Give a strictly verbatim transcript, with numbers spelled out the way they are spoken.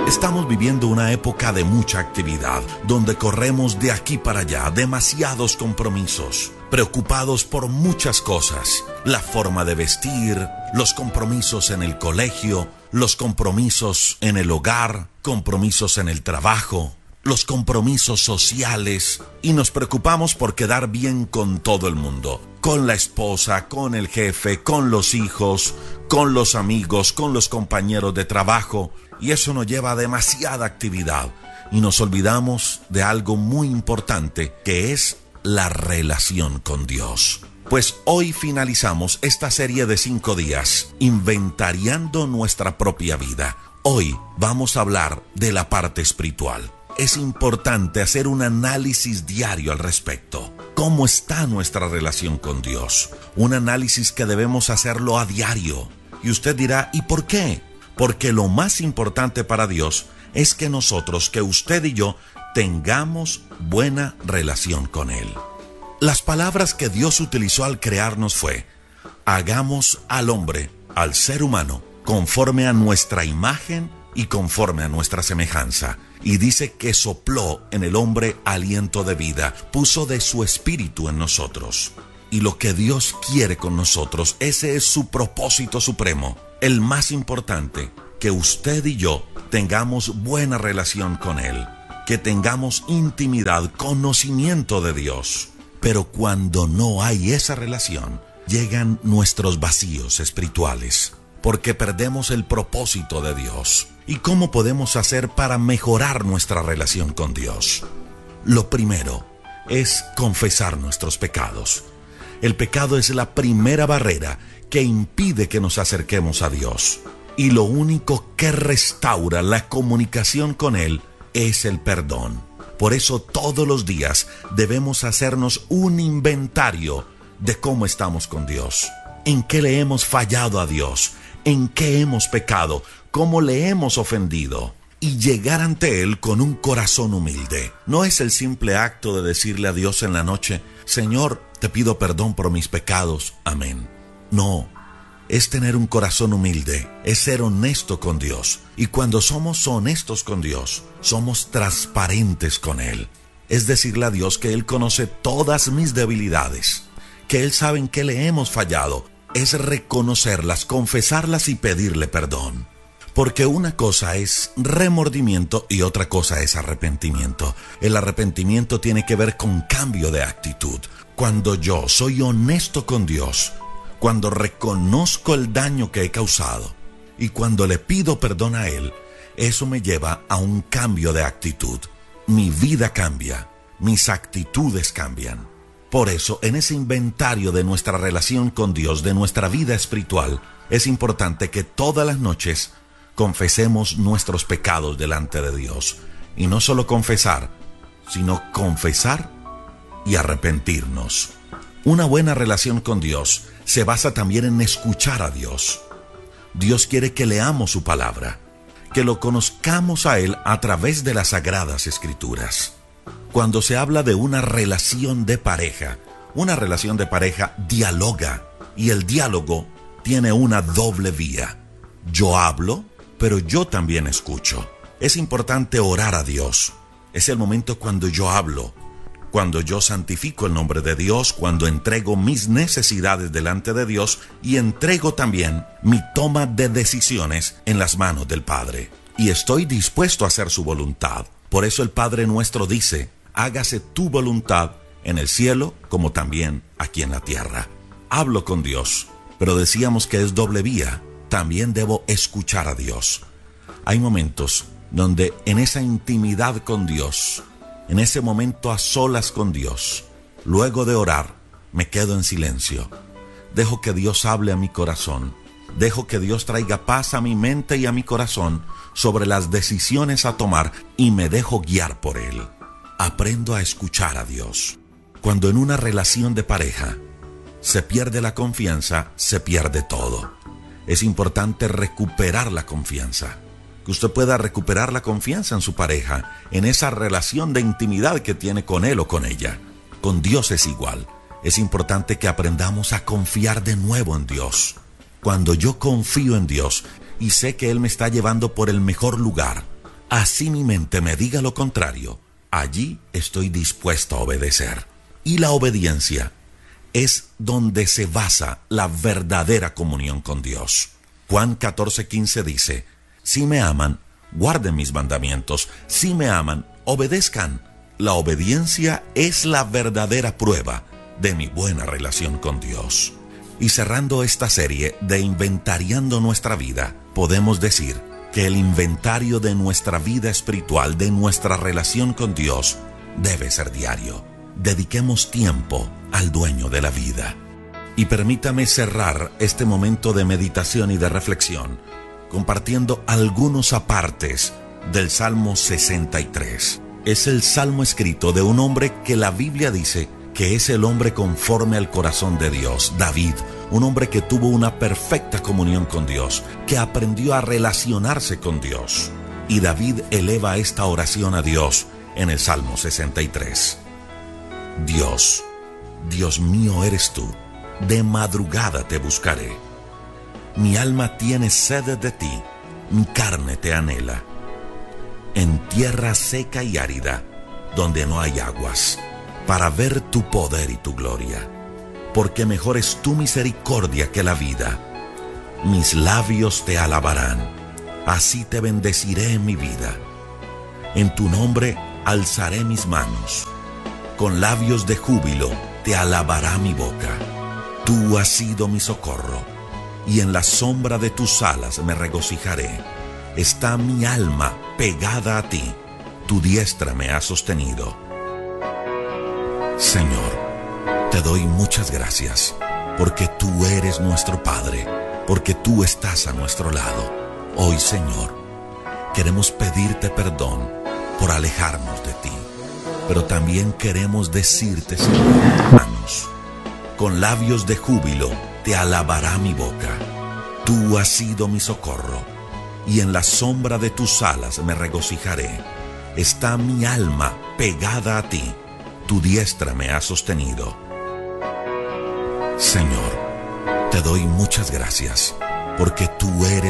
Estamos viviendo una época de mucha actividad, donde corremos de aquí para allá, demasiados compromisos, preocupados por muchas cosas, la forma de vestir, los compromisos en el colegio, los compromisos en el hogar, compromisos en el trabajo, los compromisos sociales, y nos preocupamos por quedar bien con todo el mundo, con la esposa, con el jefe, con los hijos, con los amigos, con los compañeros de trabajo, y eso nos lleva a demasiada actividad, y nos olvidamos de algo muy importante, que es la relación con Dios. Pues hoy finalizamos esta serie de cinco días, inventariando nuestra propia vida. Hoy vamos a hablar de la parte espiritual. Es importante hacer un análisis diario al respecto. ¿Cómo está nuestra relación con Dios? Un análisis que debemos hacerlo a diario. Y usted dirá, ¿y por qué? Porque lo más importante para Dios es que nosotros, que usted y yo, tengamos buena relación con Él. Las palabras que Dios utilizó al crearnos fue: hagamos al hombre, al ser humano, conforme a nuestra imagen y conforme a nuestra semejanza. Y dice que sopló en el hombre aliento de vida, puso de su espíritu en nosotros. Y lo que Dios quiere con nosotros, ese es su propósito supremo, el más importante, que usted y yo tengamos buena relación con Él, que tengamos intimidad, conocimiento de Dios. Pero cuando no hay esa relación, llegan nuestros vacíos espirituales, porque perdemos el propósito de Dios. ¿Y cómo podemos hacer para mejorar nuestra relación con Dios? Lo primero es confesar nuestros pecados. El pecado es la primera barrera que impide que nos acerquemos a Dios. Y lo único que restaura la comunicación con Él es el perdón. Por eso todos los días debemos hacernos un inventario de cómo estamos con Dios. ¿En qué le hemos fallado a Dios? ¿En qué hemos pecado? ¿Cómo le hemos ofendido? Y llegar ante Él con un corazón humilde. No es el simple acto de decirle a Dios en la noche: Señor, te pido perdón por mis pecados. Amén. No, es tener un corazón humilde, es ser honesto con Dios. Y cuando somos honestos con Dios, somos transparentes con Él. Es decirle a Dios que Él conoce todas mis debilidades, que Él sabe en qué le hemos fallado. Es reconocerlas, confesarlas y pedirle perdón. Porque una cosa es remordimiento y otra cosa es arrepentimiento. El arrepentimiento tiene que ver con cambio de actitud. Cuando yo soy honesto con Dios, cuando reconozco el daño que he causado y cuando le pido perdón a Él, eso me lleva a un cambio de actitud. Mi vida cambia, mis actitudes cambian. Por eso, en ese inventario de nuestra relación con Dios, de nuestra vida espiritual, es importante que todas las noches confesemos nuestros pecados delante de Dios. Y no solo confesar, sino confesar y arrepentirnos. Una buena relación con Dios se basa también en escuchar a Dios. Dios quiere que leamos su palabra, que lo conozcamos a Él a través de las Sagradas Escrituras. Cuando se habla de una relación de pareja, una relación de pareja dialoga, y el diálogo tiene una doble vía. Yo hablo, pero yo también escucho. Es importante orar a Dios. Es el momento cuando yo hablo, cuando yo santifico el nombre de Dios, cuando entrego mis necesidades delante de Dios y entrego también mi toma de decisiones en las manos del Padre. Y estoy dispuesto a hacer su voluntad. Por eso el Padre nuestro dice: hágase tu voluntad en el cielo como también aquí en la tierra. Hablo con Dios, pero decíamos que es doble vía. También debo escuchar a Dios. Hay momentos donde en esa intimidad con Dios, en ese momento a solas con Dios, luego de orar, me quedo en silencio. Dejo que Dios hable a mi corazón. Dejo que Dios traiga paz a mi mente y a mi corazón sobre las decisiones a tomar y me dejo guiar por Él. Aprendo a escuchar a Dios. Cuando en una relación de pareja se pierde la confianza, se pierde todo. Es importante recuperar la confianza. Que usted pueda recuperar la confianza en su pareja, en esa relación de intimidad que tiene con él o con ella. Con Dios es igual. Es importante que aprendamos a confiar de nuevo en Dios. Cuando yo confío en Dios y sé que Él me está llevando por el mejor lugar, así mi mente me diga lo contrario, allí estoy dispuesto a obedecer. Y la obediencia es donde se basa la verdadera comunión con Dios. Juan catorce quince dice, si me aman, guarden mis mandamientos, si me aman, obedezcan. La obediencia es la verdadera prueba de mi buena relación con Dios. Y cerrando esta serie de Inventariando nuestra vida, podemos decir que el inventario de nuestra vida espiritual, de nuestra relación con Dios, debe ser diario. Dediquemos tiempo al dueño de la vida. Y permítame cerrar este momento de meditación y de reflexión compartiendo algunos apartes del Salmo sesenta y tres. Es el salmo escrito de un hombre que la Biblia dice que es el hombre conforme al corazón de Dios, David, un hombre que tuvo una perfecta comunión con Dios, que aprendió a relacionarse con Dios. Y David eleva esta oración a Dios en el Salmo sesenta y tres. Dios, Dios mío eres tú, de madrugada te buscaré. Mi alma tiene sed de ti, mi carne te anhela. En tierra seca y árida, donde no hay aguas, para ver tu poder y tu gloria. Porque mejor es tu misericordia que la vida. Mis labios te alabarán, así te bendeciré en mi vida. En tu nombre alzaré mis manos, con labios de júbilo te alabará mi boca. Tú has sido mi socorro, y en la sombra de tus alas me regocijaré. Está mi alma pegada a ti, tu diestra me ha sostenido. Señor, te doy muchas gracias, porque tú eres nuestro Padre, porque tú estás a nuestro lado. Hoy, Señor, queremos pedirte perdón por alejarnos de ti, pero también queremos decirte, Señor, hermanos, con labios de júbilo te alabará mi boca. Tú has sido mi socorro, y en la sombra de tus alas me regocijaré. Está mi alma pegada a ti, tu diestra me ha sostenido. Señor, te doy muchas gracias, porque tú eres